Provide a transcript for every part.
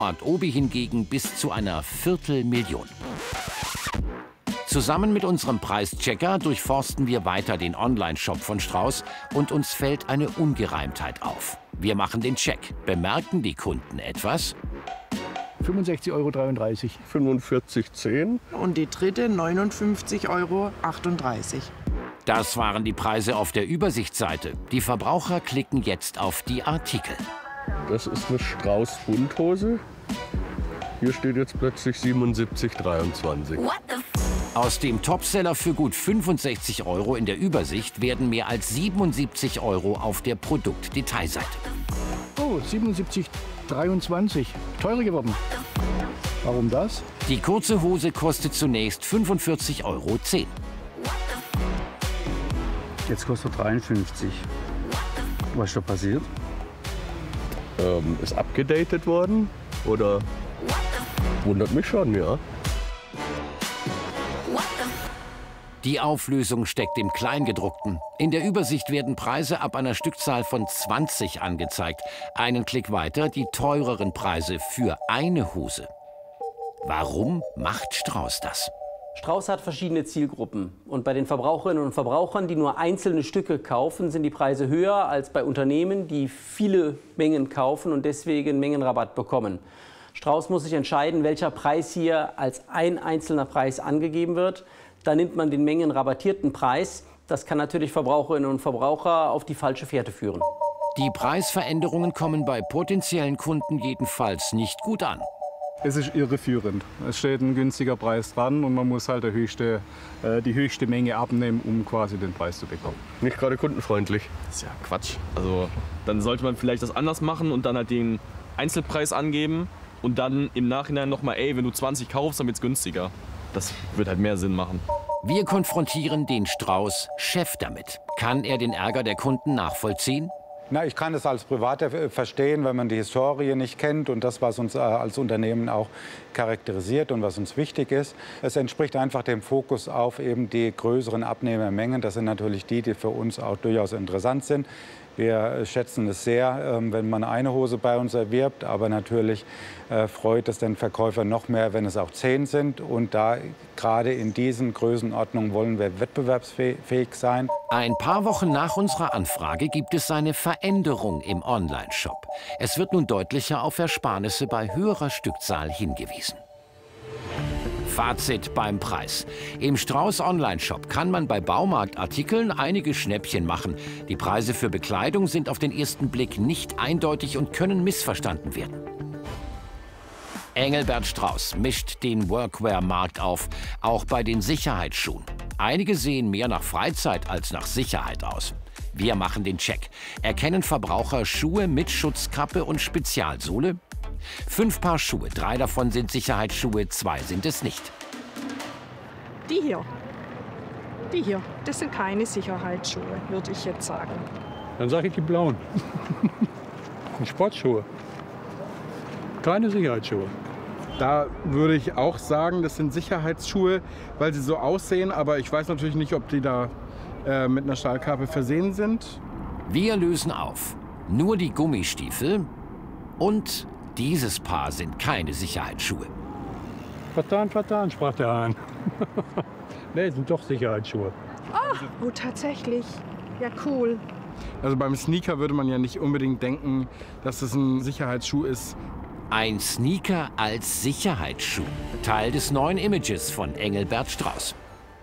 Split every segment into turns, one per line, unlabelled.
Markt Obi hingegen bis zu einer Viertelmillion. Zusammen mit unserem Preischecker durchforsten wir weiter den Online-Shop von Strauß und uns fällt eine Ungereimtheit auf. Wir machen den Check. Bemerken die Kunden etwas?
65,33 Euro.
45,10.
Und die dritte 59,38 Euro.
Das waren die Preise auf der Übersichtsseite. Die Verbraucher klicken jetzt auf die Artikel.
Das ist eine Strauß-Bunthose. Hier steht jetzt plötzlich 77,23.
Aus dem Topseller für gut 65 Euro in der Übersicht werden mehr als 77 Euro auf der Produktdetailseite.
Oh, 77,23. Teurer geworden. Warum das?
Die kurze Hose kostet zunächst 45,10 Euro.
Jetzt kostet 53. Was ist da passiert?
Ist abgedatet worden? Oder? Wundert mich schon, ja.
Die Auflösung steckt im Kleingedruckten. In der Übersicht werden Preise ab einer Stückzahl von 20 angezeigt. Einen Klick weiter die teureren Preise für eine Hose. Warum macht Strauß das?
Strauß hat verschiedene Zielgruppen. Und bei den Verbraucherinnen und Verbrauchern, die nur einzelne Stücke kaufen, sind die Preise höher als bei Unternehmen, die viele Mengen kaufen und deswegen Mengenrabatt bekommen. Strauß muss sich entscheiden, welcher Preis hier als ein einzelner Preis angegeben wird. Da nimmt man den mengenrabattierten Preis. Das kann natürlich Verbraucherinnen und Verbraucher auf die falsche Fährte führen.
Die Preisveränderungen kommen bei potenziellen Kunden jedenfalls nicht gut an.
Es ist irreführend. Es steht ein günstiger Preis dran und man muss halt die höchste Menge abnehmen, um quasi den Preis zu bekommen.
Nicht gerade kundenfreundlich.
Das ist ja Quatsch. Also dann sollte man vielleicht das anders machen und dann halt den Einzelpreis angeben und dann im Nachhinein nochmal, ey, wenn du 20 kaufst, dann wird's günstiger. Das wird halt mehr Sinn machen.
Wir konfrontieren den Strauß-Chef damit. Kann er den Ärger der Kunden nachvollziehen?
Na, ich kann es als Privater verstehen, wenn man die Historie nicht kennt und das, was uns als Unternehmen auch charakterisiert und was uns wichtig ist. Es entspricht einfach dem Fokus auf eben die größeren Abnehmermengen. Das sind natürlich die, die für uns auch durchaus interessant sind. Wir schätzen es sehr, wenn man eine Hose bei uns erwirbt, aber natürlich freut es den Verkäufer noch mehr, wenn es auch 10 sind. Und da gerade in diesen Größenordnungen wollen wir wettbewerbsfähig sein.
Ein paar Wochen nach unserer Anfrage gibt es eine Veränderung im Online-Shop. Es wird nun deutlicher auf Ersparnisse bei höherer Stückzahl hingewiesen. Fazit beim Preis. Im Strauß Online-Shop kann man bei Baumarktartikeln einige Schnäppchen machen. Die Preise für Bekleidung sind auf den ersten Blick nicht eindeutig und können missverstanden werden. Engelbert Strauß mischt den Workwear-Markt auf, auch bei den Sicherheitsschuhen. Einige sehen mehr nach Freizeit als nach Sicherheit aus. Wir machen den Check. Erkennen Verbraucher Schuhe mit Schutzkappe und Spezialsohle? 5 Paar Schuhe, 3 davon sind Sicherheitsschuhe, 2 sind es nicht.
Die hier, das sind keine Sicherheitsschuhe, würde ich jetzt sagen.
Dann sage ich die blauen. Die Sportschuhe. Keine Sicherheitsschuhe.
Da würde ich auch sagen, das sind Sicherheitsschuhe, weil sie so aussehen. Aber ich weiß natürlich nicht, ob die da mit einer Stahlkappe versehen sind.
Wir lösen auf. Nur die Gummistiefel und dieses Paar sind keine Sicherheitsschuhe.
Vertan, sprach der Hahn. Nee, sind doch Sicherheitsschuhe.
Oh, tatsächlich. Ja, cool.
Also beim Sneaker würde man ja nicht unbedingt denken, dass es ein Sicherheitsschuh ist.
Ein Sneaker als Sicherheitsschuh. Teil des neuen Images von Engelbert Strauß.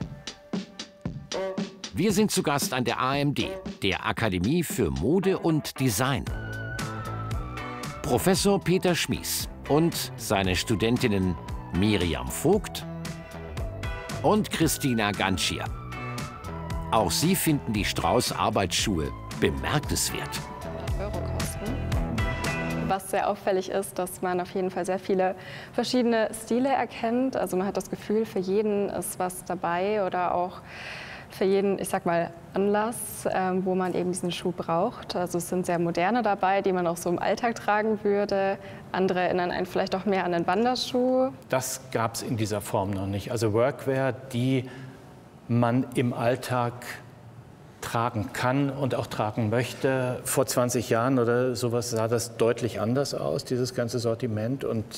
Wir sind zu Gast an der AMD, der Akademie für Mode und Design. Professor Peter Schmies und seine Studentinnen Miriam Vogt und Christina Gantschier. Auch sie finden die Strauß Arbeitsschuhe bemerkenswert.
Euro kosten. Was sehr auffällig ist, dass man auf jeden Fall sehr viele verschiedene Stile erkennt. Also man hat das Gefühl, für jeden ist was dabei oder auch für jeden, ich sag mal, Anlass, wo man eben diesen Schuh braucht. Also es sind sehr moderne dabei, die man auch so im Alltag tragen würde. Andere erinnern einen vielleicht auch mehr an den Wanderschuh.
Das gab es in dieser Form noch nicht. Also Workwear, die man im Alltag tragen kann und auch tragen möchte. Vor 20 Jahren oder sowas sah das deutlich anders aus, dieses ganze Sortiment. Und